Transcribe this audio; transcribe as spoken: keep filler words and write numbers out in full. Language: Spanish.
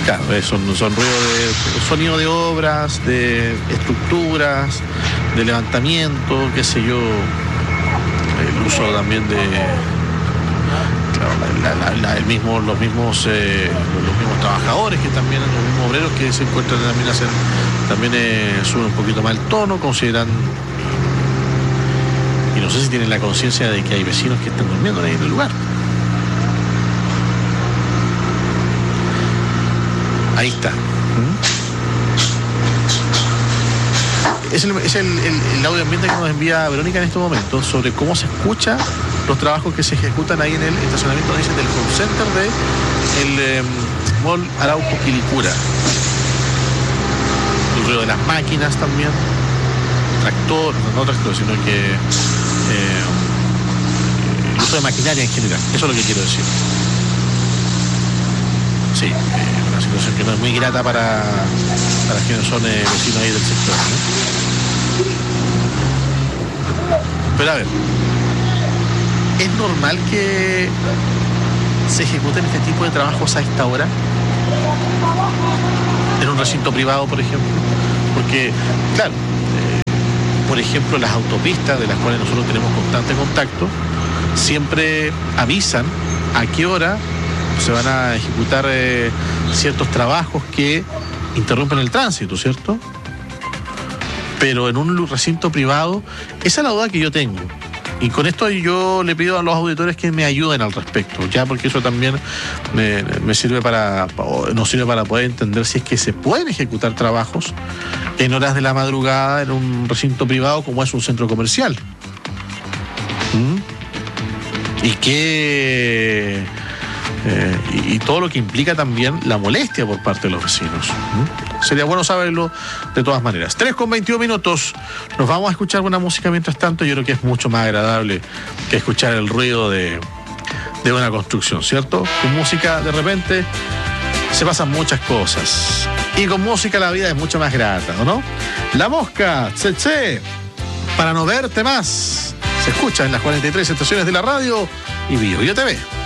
Claro, son, son ruidos de sonido de obras, de estructuras, de levantamiento, qué sé yo, el uso también de claro, la, la, la, el mismo, los mismos eh, los mismos trabajadores que también, los mismos obreros que se encuentran también hacen, también eh, suben un poquito más el tono, consideran, y no sé si tienen la conciencia de que hay vecinos que están durmiendo ahí en el lugar. Ahí está. Es, el, es el, el, el audio ambiente que nos envía Verónica en este momento sobre cómo se escucha los trabajos que se ejecutan ahí en el estacionamiento, dicen, del home center de el eh, Mall Arauco Quilicura. El ruido de las máquinas también, tractor, no tractor, sino que eh, el uso de maquinaria en general. Eso es lo que quiero decir. Sí, eh, una situación que no es muy grata para, para quienes son eh, vecinos ahí del sector, ¿no? Pero a ver, ¿es normal que se ejecuten este tipo de trabajos a esta hora? En un recinto privado, por ejemplo. Porque, claro, eh, por ejemplo, las autopistas de las cuales nosotros tenemos constante contacto, siempre avisan a qué hora se van a ejecutar eh, ciertos trabajos que interrumpen el tránsito, ¿cierto? Pero en un recinto privado, esa es la duda que yo tengo. Y con esto yo le pido a los auditores que me ayuden al respecto, ya, porque eso también me, me sirve para, nos sirve para poder entender si es que se pueden ejecutar trabajos en horas de la madrugada en un recinto privado como es un centro comercial. ¿Mm? Y que... Eh, y, y todo lo que implica también la molestia por parte de los vecinos. ¿Mm? Sería bueno saberlo de todas maneras. tres con veintiún minutos. Nos vamos a escuchar buena música mientras tanto. Yo creo que es mucho más agradable que escuchar el ruido de, de una construcción, ¿cierto? Con música de repente se pasan muchas cosas. Y con música la vida es mucho más grata, ¿o no? La Mosca, Tse, para no verte más. Se escucha en las cuarenta y tres estaciones de la radio y Bio Bio T V.